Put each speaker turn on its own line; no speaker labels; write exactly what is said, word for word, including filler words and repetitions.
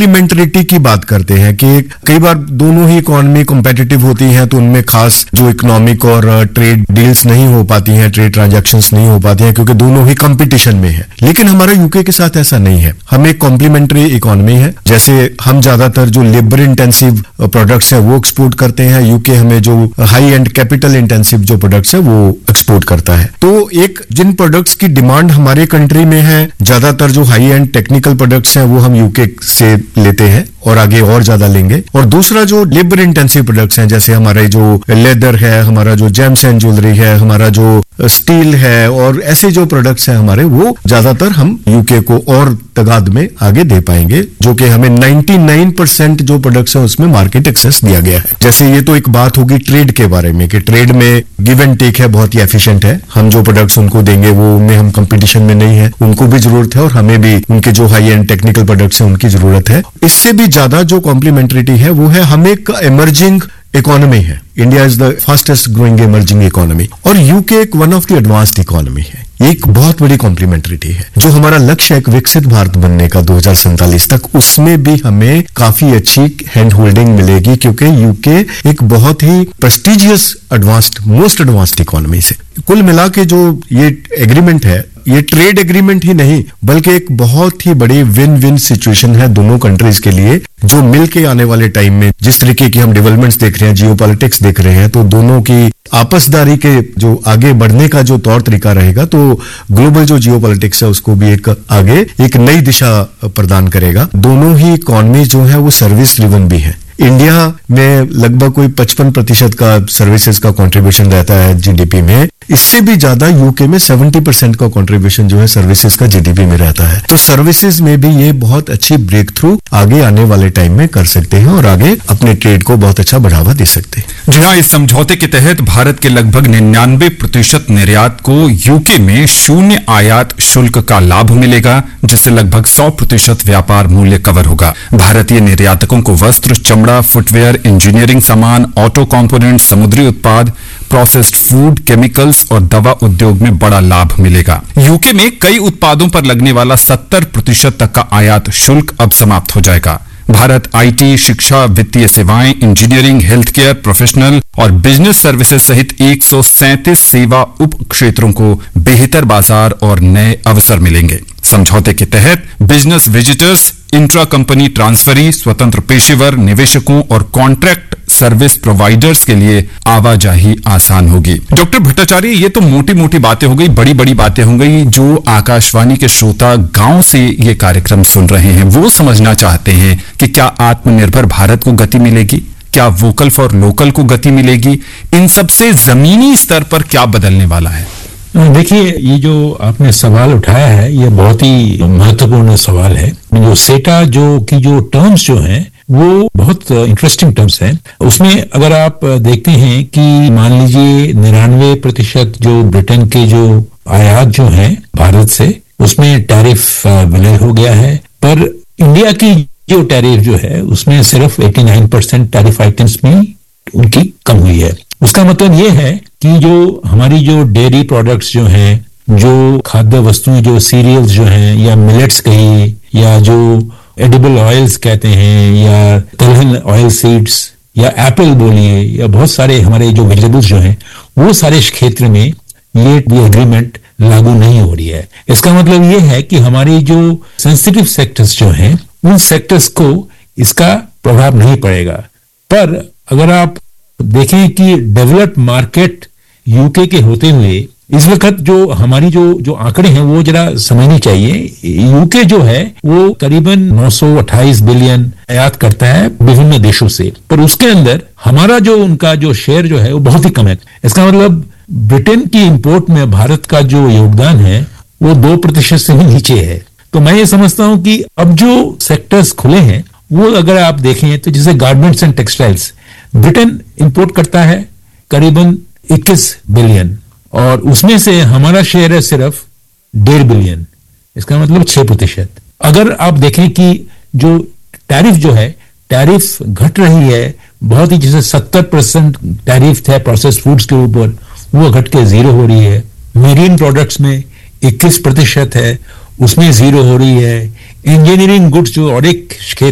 Complementarity की बात करते हैं कि कई बार दोनों ही इकोनॉमी कॉम्पिटिटिव होती हैं, तो उनमें खास जो इकोनॉमिक और ट्रेड डील्स नहीं हो पाती हैं, ट्रेड ट्रांजैक्शंस नहीं हो पाती हैं, क्योंकि दोनों ही कंपटीशन में है। लेकिन हमारा यूके के साथ ऐसा नहीं है। हम एक कॉम्प्लीमेंट्री इकोनॉमी है। जैसे हम ज्यादातर जो लेबर इंटेंसिव प्रोडक्ट्स है वो एक्सपोर्ट करते हैं, यूके हमें जो हाई एंड कैपिटल इंटेंसिव जो प्रोडक्ट्स है वो एक्सपोर्ट करता है। तो एक जिन प्रोडक्ट्स की डिमांड हमारे कंट्री में है, ज्यादातर जो हाई एंड टेक्निकल प्रोडक्ट्स हैं वो हम यूके से लेते हैं और आगे और ज्यादा लेंगे। और दूसरा जो लेबर इंटेंसिव प्रोडक्ट्स हैं, जैसे हमारे जो लेदर है, हमारा जो जेम्स एंड ज्वेलरी है, हमारा जो स्टील है, और ऐसे जो प्रोडक्ट्स हैं हमारे, वो ज्यादातर हम यूके को और तादाद में आगे दे पाएंगे, जो कि हमें निन्यानवे परसेंट जो प्रोडक्ट्स हैं उसमें मार्केट एक्सेस दिया गया है। जैसे ये तो एक बात होगी ट्रेड के बारे में कि ट्रेड में गिव एंड टेक है, बहुत ही एफिशिएंट है। हम जो प्रोडक्ट्स उनको देंगे वो उनमें हम कंपटीशन में नहीं है, उनको भी जरूरत है और हमें भी उनके जो हाई एंड टेक्निकल प्रोडक्ट्स हैं उनकी जरूरत है। इससे भी ज्यादा जो कॉम्प्लीमेंटरिटी है वो है हम एक इमर्जिंग इकोनॉमी है। India is the fastest growing emerging economy और यूके एक one of the advanced economy है। एक बहुत बड़ी कॉम्प्लीमेंटरिटी है। जो हमारा लक्ष्य है एक विकसित भारत बनने का दो हज़ार सैंतालीस तक, उसमें भी हमें काफी अच्छी हैंड होल्डिंग मिलेगी, क्योंकि यूके एक बहुत ही prestigious advanced most advanced economy से। कुल मिला के जो ये एग्रीमेंट है, ये ट्रेड एग्रीमेंट ही नहीं बल्कि एक बहुत ही बड़ी विन विन सिचुएशन है दोनों कंट्रीज के लिए, जो मिल के आने वाले टाइम में जिस तरीके की हम डेवलपमेंट्स देख रहे हैं, जियोपॉलिटिक्स देख रहे हैं, तो दोनों की आपसदारी के जो आगे बढ़ने का जो तौर तरीका रहेगा, तो ग्लोबल जो जियोपॉलिटिक्स है उसको भी एक आगे एक नई दिशा प्रदान करेगा। दोनों ही इकोनॉमी जो है वो सर्विस ड्रिवन भी है। इंडिया में लगभग कोई पचपन प्रतिशत का सर्विसेज का कंट्रीब्यूशन रहता है जीडीपी में, इससे भी ज्यादा यूके में सत्तर परसेंट का कंट्रीब्यूशन जो है सर्विसेज का जीडीपी में रहता है। तो सर्विसेज में भी ये बहुत अच्छी ब्रेक थ्रू आगे आने वाले टाइम में कर सकते हैं और आगे अपने ट्रेड को बहुत अच्छा बढ़ावा दे सकते हैं।
जी हाँ, इस समझौते के तहत भारत के लगभग निन्यानवे प्रतिशत निर्यात को यूके में शून्य आयात शुल्क का लाभ मिलेगा, जिससे लगभग सौ प्रतिशत व्यापार मूल्य कवर होगा। भारतीय निर्यातकों को वस्त्र, चमड़ा, फुटवेयर, इंजीनियरिंग सामान, ऑटो कंपोनेंट, समुद्री उत्पाद, प्रोसेस्ड फूड, केमिकल्स और दवा उद्योग में बड़ा लाभ मिलेगा। यूके में कई उत्पादों पर लगने वाला सत्तर प्रतिशत तक का आयात शुल्क अब समाप्त हो जाएगा। भारत आईटी, शिक्षा, वित्तीय सेवाएं, इंजीनियरिंग, हेल्थ केयर, प्रोफेशनल और बिजनेस सर्विसेज सहित एक सौ सैंतीस सेवा उप क्षेत्रों को बेहतर बाजार और नए अवसर मिलेंगे। समझौते के तहत business visitors, intra company transferee, स्वतंत्र पेशेवर, निवेशकों और कॉन्ट्रैक्ट सर्विस प्रोवाइडर्स के लिए आवाजाही आसान होगी। डॉक्टर भट्टाचार्य, ये तो मोटी मोटी बातें हो गई, बड़ी बड़ी बातें हो गई। जो आकाशवाणी के श्रोता गांव से ये कार्यक्रम सुन रहे हैं, वो समझना चाहते हैं कि क्या आत्मनिर्भर भारत को गति मिलेगी, क्या वोकल फॉर लोकल को गति मिलेगी, इन सबसे जमीनी स्तर पर क्या बदलने वाला है?
देखिए, ये जो आपने सवाल उठाया है ये बहुत ही महत्वपूर्ण सवाल है। जो सेटा जो की जो टर्म्स जो हैं वो बहुत इंटरेस्टिंग टर्म्स हैं। उसमें अगर आप देखते हैं कि मान लीजिए निन्यानवे प्रतिशत जो ब्रिटेन के जो आयात जो है भारत से, उसमें टैरिफ विलय हो गया है, पर इंडिया की जो टैरिफ जो है उसमें सिर्फ नवासी परसेंट टैरिफ आइटम्स में उनकी कम हुई है। उसका मतलब ये है कि जो हमारी जो डेयरी प्रोडक्ट्स जो हैं, जो खाद्य वस्तुएं, जो सीरियल्स जो हैं, या मिलेट्स कहिए, या जो एडिबल ऑयल्स कहते हैं, या तिलहन ऑयल सीड्स, या एप्पल बोलिए, या बहुत सारे हमारे जो वेजिटेबल्स जो हैं, वो सारे क्षेत्र में ये एग्रीमेंट लागू नहीं हो रही है। इसका मतलब ये है कि हमारी जो सेंसिटिव सेक्टर्स जो हैं, उन सेक्टर्स को इसका प्रभाव नहीं पड़ेगा। पर अगर आप देखें कि डेवलप्ड मार्केट यूके के होते हुए इस वक्त जो हमारी जो जो आंकड़े हैं वो जरा समझनी चाहिए। यूके जो है वो करीबन नौ सौ अट्ठाईस बिलियन आयात करता है विभिन्न देशों से, पर उसके अंदर हमारा जो उनका जो शेयर जो है वो बहुत ही कम है। इसका मतलब ब्रिटेन की इंपोर्ट में भारत का जो योगदान है वो दो प्रतिशत से भी नीचे है। तो मैं ये समझता हूं कि अब जो सेक्टर्स खुले हैं वो अगर आप देखें तो जैसे garments and textiles, Britain import करता है करीबन इक्कीस बिलियन और उसमें से हमारा शेयर है सिर्फ डेढ़ बिलियन, इसका मतलब छह प्रतिशत। अगर आप देखें कि जो टैरिफ जो है, टैरिफ घट रही है बहुत ही, जैसे सत्तर परसेंट टैरिफ था प्रोसेस फूड्स के ऊपर, वो घट के जीरो हो रही है। मेरीन प्रोडक्ट्स में इक्कीस प्रतिशत है, उसमें जीरो हो रही है। इंजीनियरिंग गुड्स जो और एक क्षेत्र